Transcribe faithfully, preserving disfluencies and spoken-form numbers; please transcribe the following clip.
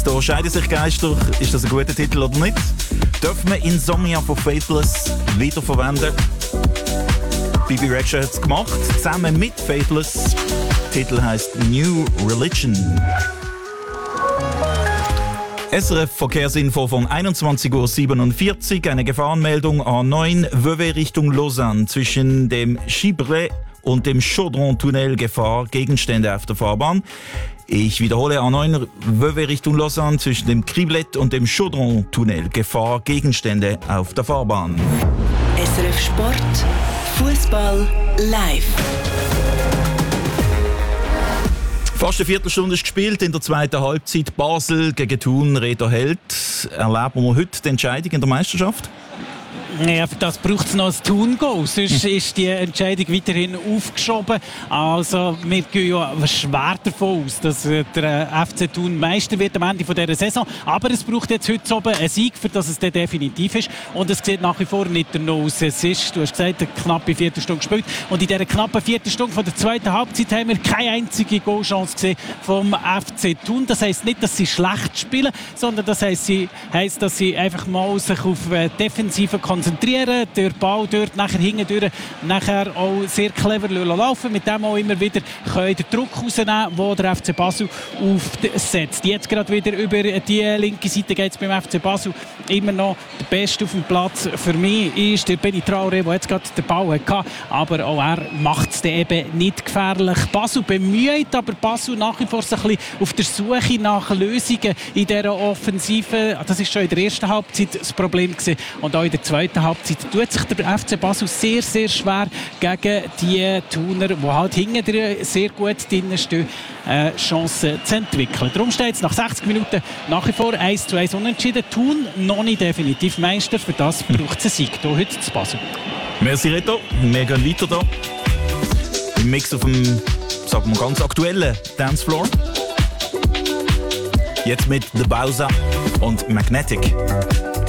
Da scheiden sich Geister. Ist das ein guter Titel oder nicht? Dürfen wir Insomnia von Faithless wiederverwenden? Bibi Rexha hat es gemacht, zusammen mit Faithless. Der Titel heisst New Religion. S R F-Verkehrsinfo von einundzwanzig Uhr siebenundvierzig. Eine Gefahrenmeldung A neun, Vevey Richtung Lausanne. Zwischen dem Chibret und dem Chaudron-Tunnel Gefahr, Gegenstände auf der Fahrbahn. Ich wiederhole A neun, Vevey Richtung Lausanne. Zwischen dem Criblet und dem Chaudron-Tunnel Gefahr, Gegenstände auf der Fahrbahn. S R F Sport, Fußball live. Fast eine Viertelstunde ist gespielt in der zweiten Halbzeit. Basel gegen Thun, Reto Held. Erleben wir heute die Entscheidung in der Meisterschaft? Ja, für das braucht es noch ein Thun-Goal. Sonst ist die Entscheidung weiterhin aufgeschoben. Also, wir gehen ja schwer davon aus, dass der F C Thun Meister wird am Ende dieser Saison. Aber es braucht jetzt heute oben einen Sieg, für das es dann definitiv ist. Und es sieht nach wie vor nicht danach aus. Es ist, du hast gesagt, eine knappe Viertelstunde gespielt. Und in dieser knappen Viertelstunde von der zweiten Halbzeit haben wir keine einzige Goalchance gesehen vom F C Thun. Das heisst nicht, dass sie schlecht spielen, sondern das heisst, sie, heisst dass sie einfach mal sich auf Defensive konzentrieren. Den Ball dort nachher hinten durch, nachher auch sehr clever laufen, mit dem auch immer wieder können den Druck rausnehmen, den der F C Basel aufsetzt. Jetzt gerade wieder über die linke Seite geht es beim F C Basel. Immer noch der Beste auf dem Platz für mich ist der Benny Traoré, der jetzt gerade den Ball hatte, aber auch er macht es eben nicht gefährlich. Basel bemüht, aber Basel nach wie vor so ein bisschen auf der Suche nach Lösungen in dieser Offensive. Das war schon in der ersten Halbzeit das Problem gewesen. Und auch in der zweiten Halbzeit tut sich der F C Basel sehr, sehr schwer gegen die Thuner, die halt hinten sehr gut drin stehen, äh, Chancen zu entwickeln. Darum steht es nach sechzig Minuten nach wie vor eins zu eins unentschieden. Thun noch nicht definitiv Meister, für das braucht es einen Sieg hier heute zu Basel. Merci Reto, wir gehen weiter hier. Im Mix auf dem, sagen wir, ganz aktuellen Dancefloor. Jetzt mit The Bowser und Magnetic.